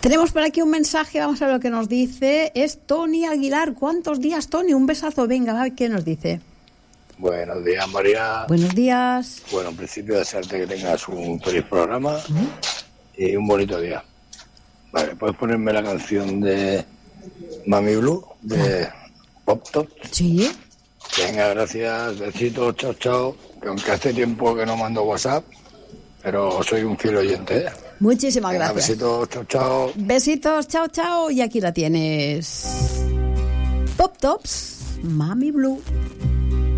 Tenemos por aquí un mensaje, vamos a ver lo que nos dice. Es Tony Aguilar. ¿Cuántos días, Tony? Un besazo, venga, a ver qué nos dice. Buenos días, María. Buenos días. Bueno, en principio desearte que tengas un feliz programa y un bonito día. Vale, ¿puedes ponerme la canción de Mami Blue, de Pop Top? Sí. Venga, gracias, besitos, chao, chao. Que aunque hace tiempo que no mando WhatsApp, pero soy un fiel oyente, ¿eh? Muchísimas gracias. Besitos, chao, chao. Besitos, chao, chao. Y aquí la tienes. Pop Tops, Mami Blue.